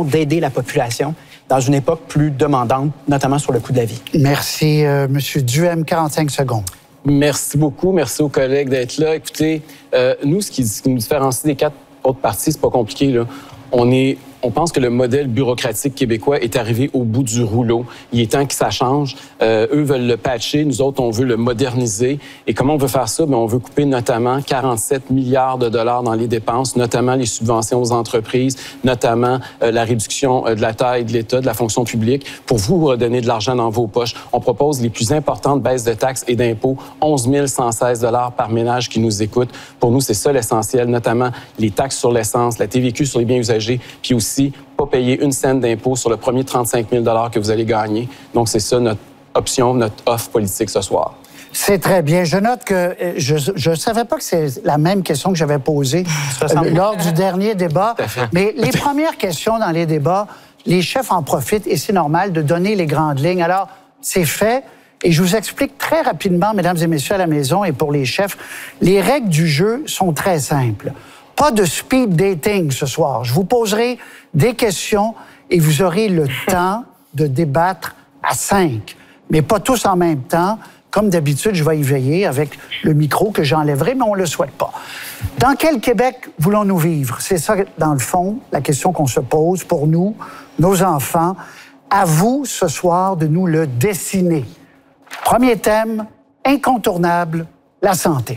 façon d'aider la population dans une époque plus demandante, notamment sur le coût de la vie. Merci, M. Duhem. 45 secondes. Merci beaucoup. Merci aux collègues d'être là. Écoutez, nous, ce qui nous différencie des 4 autres partis, c'est pas compliqué, là. On pense que le modèle bureaucratique québécois est arrivé au bout du rouleau. Il est temps que ça change. Eux veulent le patcher, nous autres, on veut le moderniser. Et comment on veut faire ça? Bien, on veut couper notamment 47 milliards de dollars dans les dépenses, notamment les subventions aux entreprises, notamment la réduction de la taille de l'État, de la fonction publique, pour vous redonner de l'argent dans vos poches. On propose les plus importantes baisses de taxes et d'impôts, 11 116 dollars par ménage qui nous écoute. Pour nous, c'est ça l'essentiel, notamment les taxes sur l'essence, la TVQ sur les biens usagés, puis aussi pas payer une cent d'impôt sur le premier 35 000 $ que vous allez gagner. Donc, c'est ça notre option, notre offre politique ce soir. C'est très bien. Je note que je ne savais pas que c'est la même question que j'avais posée lors du dernier débat. Mais les premières questions dans les débats, les chefs en profitent et c'est normal de donner les grandes lignes. Alors, c'est fait. Et je vous explique très rapidement, mesdames et messieurs à la maison et pour les chefs, les règles du jeu sont très simples. Pas de speed dating ce soir. Je vous poserai des questions et vous aurez le temps de débattre à 5, mais pas tous en même temps. Comme d'habitude, je vais y veiller avec le micro que j'enlèverai, mais on ne le souhaite pas. Dans quel Québec voulons-nous vivre? C'est ça, dans le fond, la question qu'on se pose pour nous, nos enfants. À vous, ce soir, de nous le dessiner. Premier thème, incontournable, la santé.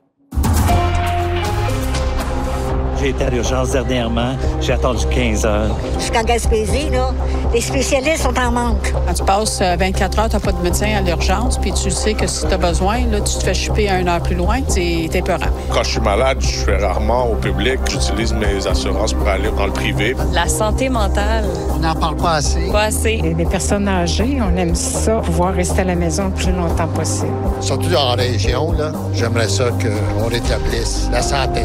J'ai été à l'urgence dernièrement. J'ai attendu 15 heures. Jusqu'en Gaspésie, là, les spécialistes sont en manque. Quand tu passes 24 heures, tu n'as pas de médecin à l'urgence, puis tu sais que si tu as besoin, là, tu te fais chipper à 1 heure plus loin, c'est épeurant. Quand je suis malade, je fais rarement au public. J'utilise mes assurances pour aller dans le privé. La santé mentale. On n'en parle pas assez. Pas assez. Les personnes âgées, on aime ça, pouvoir rester à la maison le plus longtemps possible. Surtout en région, là, j'aimerais ça qu'on rétablisse la santé.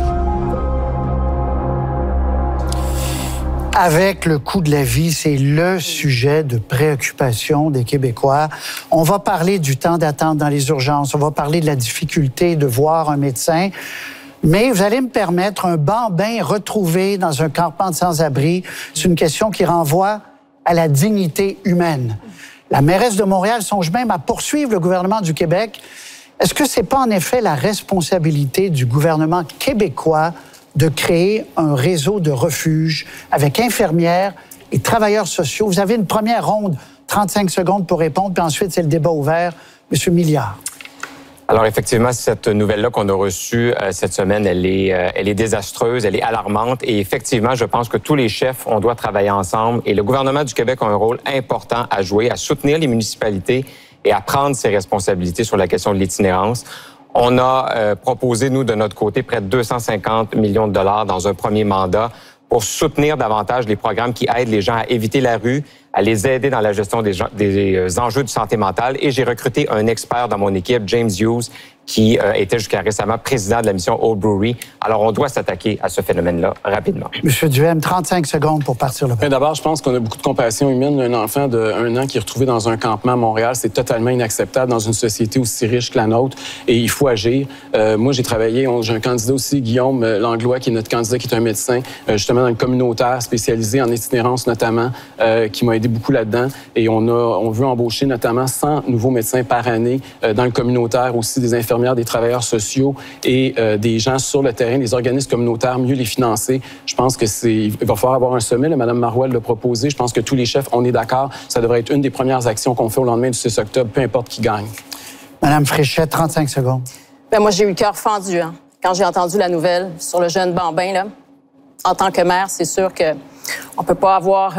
Avec le coût de la vie, c'est le sujet de préoccupation des Québécois. On va parler du temps d'attente dans les urgences, on va parler de la difficulté de voir un médecin. Mais vous allez me permettre un bambin retrouvé dans un campement de sans-abri. C'est une question qui renvoie à la dignité humaine. La mairesse de Montréal songe même à poursuivre le gouvernement du Québec. Est-ce que c'est pas en effet la responsabilité du gouvernement québécois de créer un réseau de refuges avec infirmières et travailleurs sociaux? Vous avez une première ronde, 35 secondes pour répondre, puis ensuite, c'est le débat ouvert. Monsieur Milliard. Alors, effectivement, cette nouvelle-là qu'on a reçue cette semaine, elle est désastreuse, elle est alarmante. Et effectivement, je pense que tous les chefs, on doit travailler ensemble. Et le gouvernement du Québec a un rôle important à jouer, à soutenir les municipalités et à prendre ses responsabilités sur la question de l'itinérance. On a proposé, nous, de notre côté, près de 250 millions de dollars dans un premier mandat pour soutenir davantage les programmes qui aident les gens à éviter la rue, à les aider dans la gestion des enjeux de santé mentale. Et j'ai recruté un expert dans mon équipe, James Hughes, qui était jusqu'à récemment président de la mission Old Brewery. Alors, on doit s'attaquer à ce phénomène-là rapidement. Monsieur Duhem, 35 secondes pour partir le. D'abord, je pense qu'on a beaucoup de compassion humaine. Un enfant de 1 an qui est retrouvé dans un campement à Montréal, c'est totalement inacceptable dans une société aussi riche que la nôtre. Et il faut agir. Moi, j'ai travaillé, j'ai un candidat aussi, Guillaume Langlois, qui est notre candidat, qui est un médecin, justement dans le communautaire, spécialisé en itinérance notamment, qui m'a aidé beaucoup là-dedans. Et on veut embaucher notamment 100 nouveaux médecins par année dans le communautaire, aussi des infirmières, des travailleurs sociaux et des gens sur le terrain, les organismes communautaires, mieux les financer. Je pense que il va falloir avoir un sommet. Là, Mme Marois l'a proposé. Je pense que tous les chefs, on est d'accord. Ça devrait être une des premières actions qu'on fait au lendemain du 6 octobre, peu importe qui gagne. Mme Fréchette, 35 secondes. Bien, moi, j'ai eu le cœur fendu quand j'ai entendu la nouvelle sur le jeune bambin. Là. En tant que mère, c'est sûr qu'on ne peut pas avoir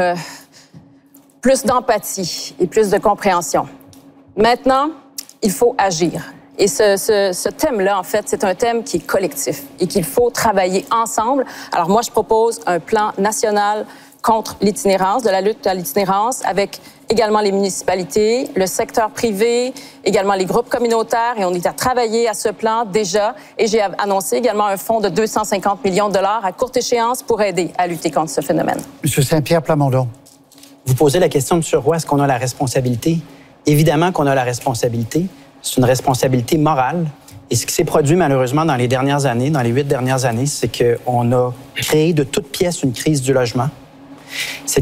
plus d'empathie et plus de compréhension. Maintenant, il faut agir. Et ce thème-là, en fait, c'est un thème qui est collectif et qu'il faut travailler ensemble. Alors moi, je propose un plan national contre l'itinérance, de la lutte à l'itinérance, avec également les municipalités, le secteur privé, également les groupes communautaires. Et on est à travailler à ce plan déjà. Et j'ai annoncé également un fonds de 250 millions de dollars à courte échéance pour aider à lutter contre ce phénomène. Monsieur Saint-Pierre Plamondon. Vous posez la question, M. Roy, est-ce qu'on a la responsabilité? Évidemment qu'on a la responsabilité. C'est une responsabilité morale. Et ce qui s'est produit malheureusement dans les dernières années, dans les 8 dernières années, c'est qu'on a créé de toutes pièces une crise du logement.